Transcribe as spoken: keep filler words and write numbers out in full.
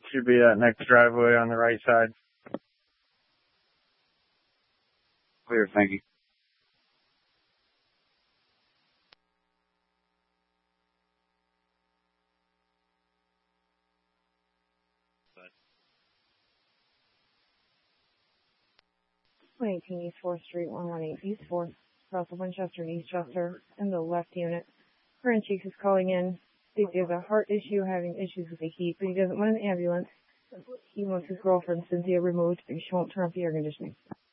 Should be that next driveway on the right side. Clear, thank you. one eighteen East fourth Street, one one eight East fourth, south of Winchester and Eastchester, in the left unit. Current chief is calling in. He has a heart issue, having issues with the heat, but he doesn't want an ambulance. He wants his girlfriend, Cynthia, removed because she won't turn off the air conditioning.